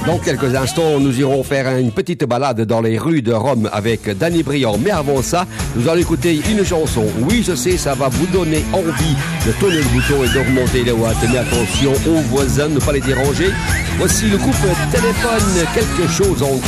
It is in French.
Dans quelques instants, nous irons faire une petite balade dans les rues de Rome avec Danny Briand. Mais avant ça, nous allons écouter une chanson. Oui, je sais, ça va vous donner envie de tourner le bouton et de remonter les watts. Mais attention aux voisins, ne pas les déranger. Voici le groupe Téléphone, quelque chose en